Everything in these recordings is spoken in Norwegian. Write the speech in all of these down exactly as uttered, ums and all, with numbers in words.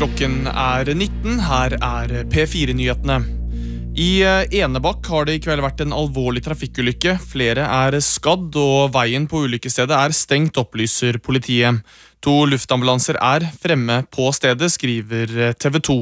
Klokken er nitten, her er P fire-nyhetene. I Enebakk har det i kveld vært en alvorlig trafikkulykke. Flere er skadd, og veien på ulykkestedet er stengt, opplyser politiet. To luftambulanser er fremme på stedet, skriver T V to.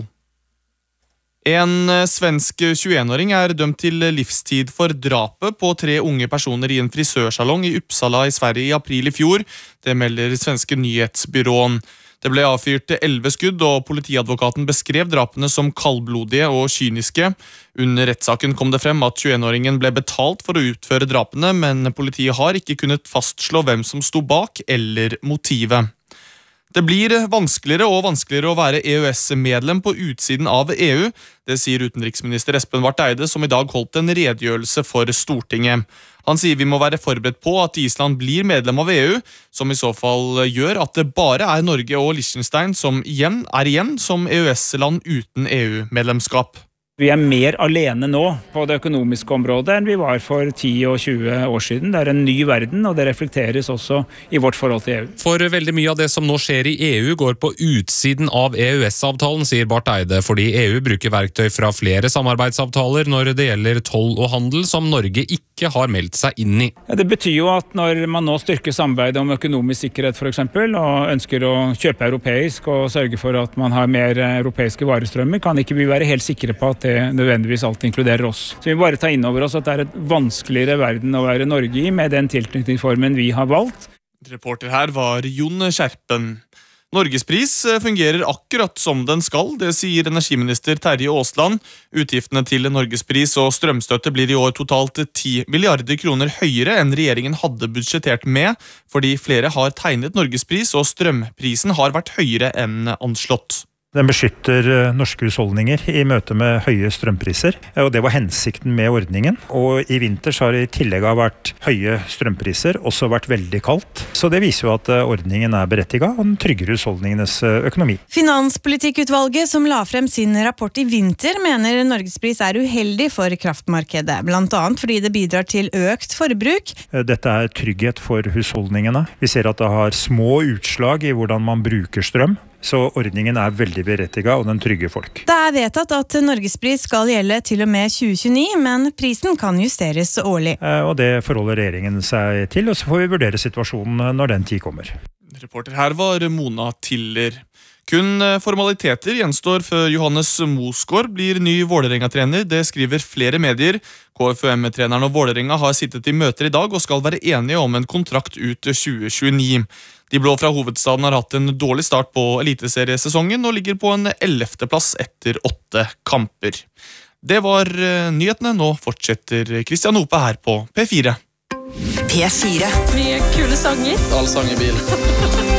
En svensk tjueen-åring er dømt til livstid for drapet på tre unge personer i en frisørsalong i Uppsala i Sverige i april i fjor. Det melder svenske nyhetsbyråen. Det ble avfyrt elleve skudd, og politiadvokaten beskrev drapene som kaldblodige og kyniske. Under rettssaken kom det frem at tjueen-åringen ble betalt for å utføre drapene, men politiet har ikke kunnet fastslå hvem som sto bak eller motivet. Det blir vanskeligere og vanskeligere å være E U S-medlem på utsiden av E U. Det sier utenriksminister Espen Barth Eide, som i dag holdt en redegjørelse for Stortinget. Han sier vi må være forberedt på at Island blir medlem av E U, som i så fall gjør at det bare er Norge og Liechtenstein som igjen er igjen som E U S-land uten E U-medlemskap. Vi er mer alene nå på det økonomiske området enn vi var for ti og tjue år siden. Det er en ny verden, og det reflekteres også i vårt forhold til E U. For veldig mye av det som nå skjer i E U går på utsiden av E U S-avtalen, sier Barth Eide, fordi E U bruker verktøy fra flere samarbeidsavtaler når det gjelder toll og handel som Norge ikke har meldt seg inn i. Ja, det betyr jo at når man nå styrker samarbeidet om økonomisk sikkerhet for eksempel, og ønsker å kjøpe europeisk og sørge for at man har mer europeiske varestrømmer, kan ikke vi være helt sikre på at det nødvendigvis alltid inkluderer oss. Så vi må bare ta inn over oss at det er et vanskeligere verden å være Norge i med den tilknytningsformen vi har valgt. Reporter her var Jon Skjerpen. Norgespris fungerer akkurat som den skal, det sier energiminister Terje Aasland. Utgiftene til Norgespris og strømstøtte blir i år totalt ti milliarder kroner høyere enn regjeringen hadde budsjettert med, fordi flere har tegnet Norgespris og strømprisen har vært høyere enn anslått. Den beskytter norske husholdninger i møte med høye strømpriser, og det var hensikten med ordningen. Og i vinter så har det i tillegg av vært høye strømpriser, også vært veldig kaldt. Så det viser jo at ordningen er berettiget, og den trygger husholdningenes økonomi. Finanspolitikkutvalget som la frem sin rapport i vinter mener Norgespris er uheldig for kraftmarkedet, blant annet fordi det bidrar til økt forbruk. Dette er trygghet for husholdningene. Vi ser at det har små utslag i hvordan man bruker strøm. Så ordningen er veldig berettiget, og den trygger folk. Det er vedtatt at Norgespris skal gjelde til og med tjue tjueni, men prisen kan justeres årlig. Og det forholder regjeringen seg til, og så får vi vurdere situasjonen når den tid kommer. Reporter her var Mona Tiller. Kun formaliteter gjenstår før Johannes Mosgaard blir ny Vålerenga-trener, det skriver flere medier. K F U M-treneren og Vålerenga har sittet i møter i dag og skal være enige om en kontrakt ut tjue tjueni. De blå fra hovedstaden har hatt en dårlig start på eliteseriesesongen og ligger på en ellevte plass etter åtte kamper. Det var nyhetene. Nå fortsetter Christian Hope her på P fire. P fire. Mye kule sanger. All sang i bil.